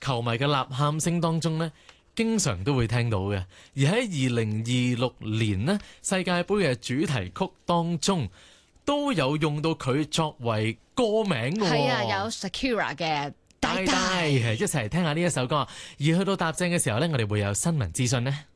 球迷嘅吶喊聲當中呢，經常都會聽到嘅。而喺2026年呢，世界盃嘅主題曲當中都有用到佢作為歌名嘅。 係啊，有 Shakira 嘅大大，一齊嚟聽下呢一首歌。而去到踏正嘅時候呢，我哋會有新聞資訊呢。